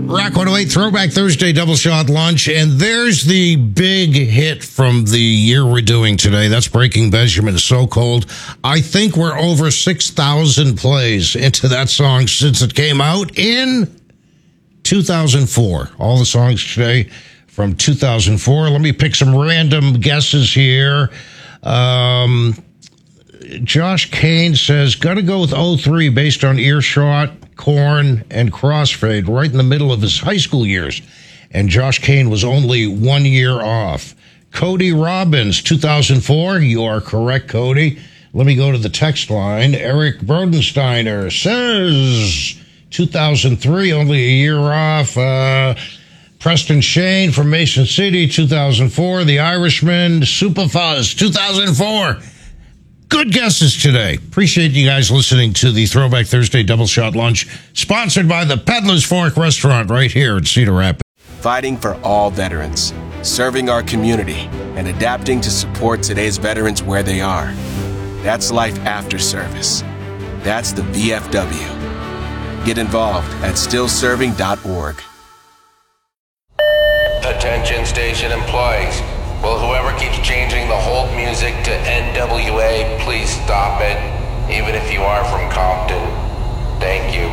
Rock 108 Throwback Thursday Double Shot Lunch, and there's the big hit from the year we're doing today. That's Breaking Benjamin, So Cold. I think we're over 6,000 plays into that song since it came out in 2004. All the songs today from 2004. Let me pick some random guesses here. Josh Kane says, gotta go with 03 based on Earshot, Korn, and Crossfade, right in the middle of his high school years. And Josh Kane was only 1 year off. Cody Robbins, 2004. You are correct, Cody. Let me go to the text line. Eric Brodensteiner says 2003, only a year off. Preston Shane from Mason City, 2004. The Irishman, Superfuzz, 2004. Good guesses today. Appreciate you guys listening to the Throwback Thursday Double Shot Lunch, sponsored by the Peddler's Fork Restaurant right here in Cedar Rapids. Fighting for all veterans, serving our community, and adapting to support today's veterans where they are. That's life after service. That's the VFW. Get involved at stillserving.org. Attention station employees. Will whoever keeps changing the hold music to NWA please stop it, even if you are from Compton? Thank you.